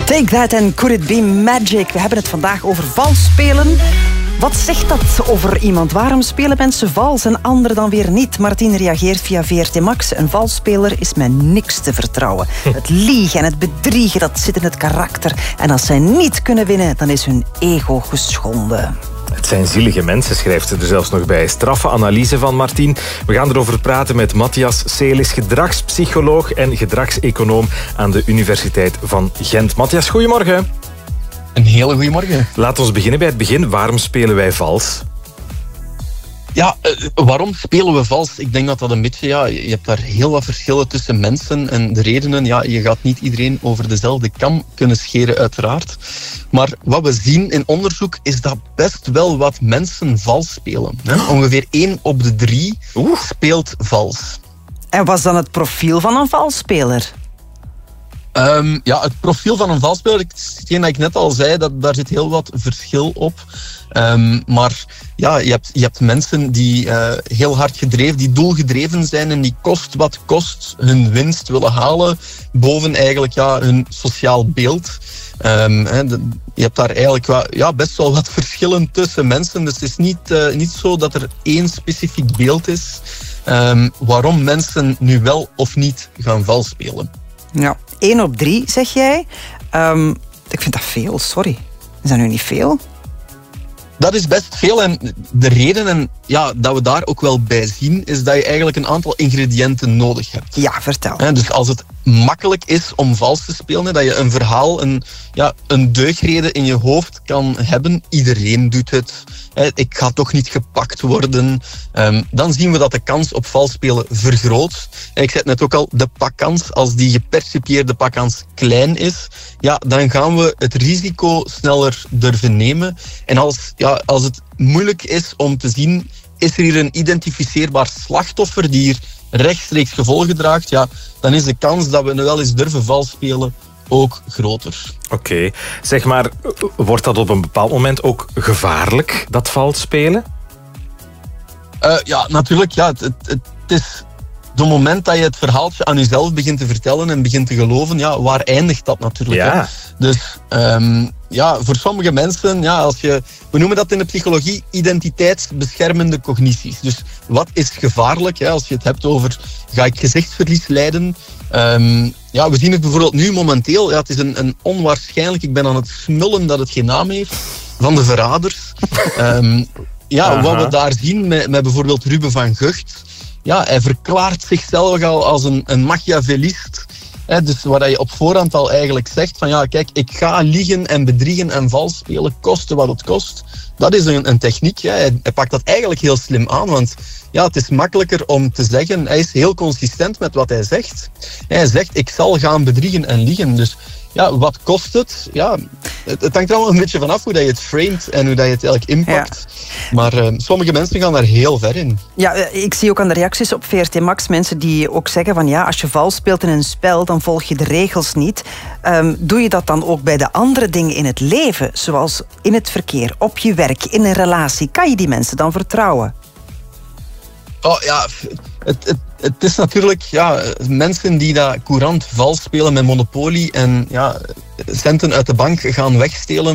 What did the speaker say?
Take that and could it be magic? We hebben het vandaag over vals spelen. Wat zegt dat over iemand? Waarom spelen mensen vals en anderen dan weer niet? Martien reageert via VRT Max. Een valsspeler is met niks te vertrouwen. Het liegen en het bedriegen, dat zit in het karakter. En als zij niet kunnen winnen, dan is hun ego geschonden. Het zijn zielige mensen, schrijft ze er zelfs nog bij. Straffe analyse van Martien. We gaan erover praten met Matthias Selis, gedragspsycholoog en gedragseconoom aan de Universiteit van Gent. Matthias, goedemorgen. Een hele goede morgen. Laten we beginnen bij het begin. Waarom spelen wij vals? Ja, waarom spelen we vals? Ik denk dat dat een beetje, je hebt daar heel wat verschillen tussen mensen. En de redenen, je gaat niet iedereen over dezelfde kam kunnen scheren, uiteraard. Maar wat we zien in onderzoek is dat best wel wat mensen vals spelen. Hè? Ongeveer 1 op de 3 speelt vals. En was dan het profiel van een valsspeler? Het profiel van een valsspeler, hetgeen dat ik net al zei, daar zit heel wat verschil op. Maar je hebt mensen die heel hard gedreven, die doelgedreven zijn en die kost wat kost hun winst willen halen boven eigenlijk hun sociaal beeld. Je hebt daar eigenlijk best wel wat verschillen tussen mensen. Dus het is niet zo dat er één specifiek beeld is waarom mensen nu wel of niet gaan vals spelen. Ja, 1 op 3 zeg jij. Ik vind dat veel, sorry. Is dat nu niet veel? Dat is best veel en de reden dat we daar ook wel bij zien is dat je eigenlijk een aantal ingrediënten nodig hebt. Ja, vertel. Dus als het makkelijk is om vals te spelen, dat je een verhaal, een deugdreden in je hoofd kan hebben. Iedereen doet het. Ik ga toch niet gepakt worden. Dan zien we dat de kans op vals spelen vergroot. Ik zei het net ook al, de pakkans, als die gepercipieerde pakkans klein is, dan gaan we het risico sneller durven nemen. En als het moeilijk is om te zien, is er hier een identificeerbaar slachtoffer die hier rechtstreeks gevolgen draagt, dan is de kans dat we wel eens durven vals spelen ook groter. Oké. Zeg maar, wordt dat op een bepaald moment ook gevaarlijk, dat vals spelen? Natuurlijk. Het is het moment dat je het verhaaltje aan jezelf begint te vertellen en begint te geloven, waar eindigt dat natuurlijk? Ja. Dus voor sommige mensen, we noemen dat in de psychologie identiteitsbeschermende cognities. Dus wat is gevaarlijk? Als je het hebt over, ga ik gezichtsverlies lijden? We zien het bijvoorbeeld nu momenteel. Het is een onwaarschijnlijk, ik ben aan het smullen dat het geen naam heeft, van de verraders. Wat we daar zien met bijvoorbeeld Ruben van Gucht. Hij verklaart zichzelf al als een machiavellist. Dus waar je op voorhand al eigenlijk zegt van kijk, ik ga liegen en bedriegen en vals spelen, koste wat het kost. Dat is een techniek. Hij pakt dat eigenlijk heel slim aan, want het is makkelijker om te zeggen, hij is heel consistent met wat hij zegt. Hij zegt, ik zal gaan bedriegen en liegen. Dus wat kost het? Het hangt er allemaal een beetje vanaf hoe dat je het framet en hoe dat je het eigenlijk inpakt. Ja. Maar sommige mensen gaan daar heel ver in. Ja, ik zie ook aan de reacties op VRT Max mensen die ook zeggen van als je vals speelt in een spel, dan volg je de regels niet. Doe je dat dan ook bij de andere dingen in het leven, zoals in het verkeer, op je werk, in een relatie? Kan je die mensen dan vertrouwen? Het is natuurlijk mensen die dat courant vals spelen met Monopoly en centen uit de bank gaan wegstelen.